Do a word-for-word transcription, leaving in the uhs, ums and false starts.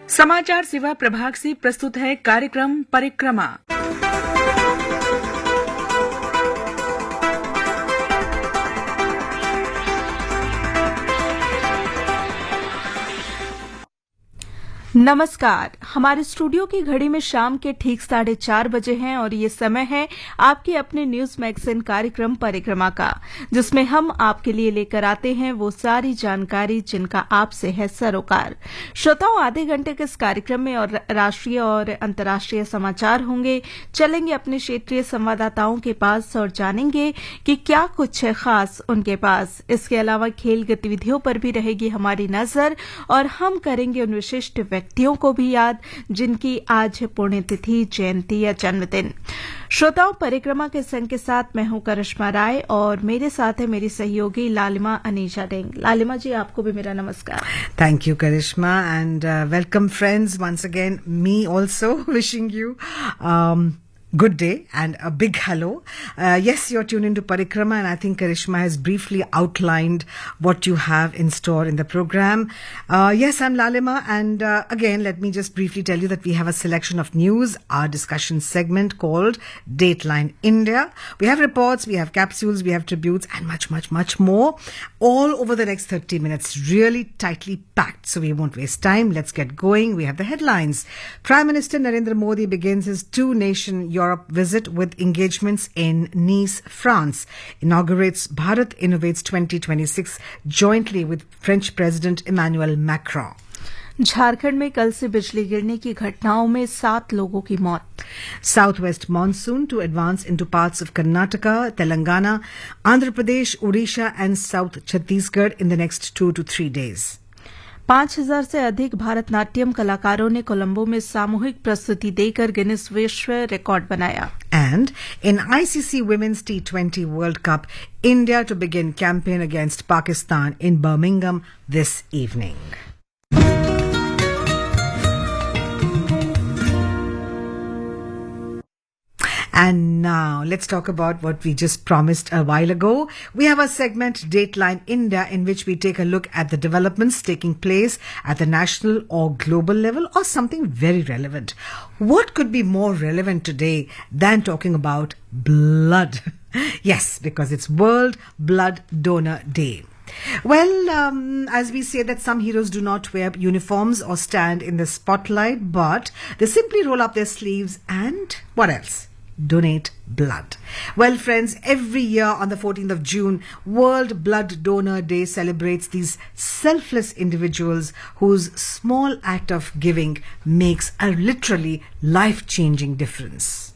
समाचार सेवा प्रभाग से प्रस्तुत है कार्यक्रम परिक्रमा। नमस्कार। हमारे स्टूडियो की घड़ी में शाम के ठीक साढ़े चार बजे हैं और ये समय है आपके अपने न्यूज मैगजीन कार्यक्रम परिक्रमा का, जिसमें हम आपके लिए लेकर आते हैं वो सारी जानकारी जिनका आपसे है सरोकार। श्रोताओं, आधे घंटे के इस कार्यक्रम में और राष्ट्रीय और अंतर्राष्ट्रीय समाचार होंगे। चलेंगे अपने क्षेत्रीय संवाददाताओं के पास और जानेंगे कि क्या कुछ है खास उनके पास। इसके अलावा खेल गतिविधियों पर भी रहेगी हमारी नजर और हम करेंगे उन विशिष्ट व्यक्तियों को भी याद जिनकी आज है पुण्यतिथि, जयंती या जन्मदिन। श्रोताओं, परिक्रमा के संग के साथ मैं हूं करिश्मा राय और मेरे साथ है मेरी सहयोगी लालिमा अनीशा डेंग। लालिमा जी, आपको भी मेरा नमस्कार। Thank you Karishma and welcome friends once again. Me also wishing you good day and a big hello. Uh, yes, you're tuned into Parikrama, and I think Karishma has briefly outlined what you have in store in the program. Uh, yes, I'm Lalima, and uh, again, let me just briefly tell you that we have a selection of news, our discussion segment called Dateline India. We have reports, we have capsules, we have tributes, and much, much, much more, all over the next thirty minutes, really tightly packed, so we won't waste time. Let's get going. We have the headlines. Prime Minister Narendra Modi begins his two-nation Europe visit with engagements in Nice, France. Inaugurates Bharat Innovates twenty twenty-six jointly with French President Emmanuel Macron. Jharkhand में कल से बिजली गिरने की घटनाओं में सात लोगों की मौत। Southwest monsoon to advance into parts of Karnataka, Telangana, Andhra Pradesh, Odisha and South Chhattisgarh in the next two to three days. पांच हजार से अधिक भारतनाट्यम कलाकारों ने कोलंबो में सामूहिक प्रस्तुति देकर गिनीज विश्व रिकॉर्ड बनाया। And in I C C Women's T twenty World Cup, India to begin campaign against Pakistan in Birmingham this evening. And now, let's talk about what we just promised a while ago. We have a segment, Dateline India, in which we take a look at the developments taking place at the national or global level, or something very relevant. What could be more relevant today than talking about blood? Yes, because it's World Blood Donor Day. Well, um, as we say that some heroes do not wear uniforms or stand in the spotlight, but they simply roll up their sleeves and what else? Donate blood. Well, friends, every year on the fourteenth of June, World Blood Donor Day celebrates these selfless individuals whose small act of giving makes a literally life-changing difference.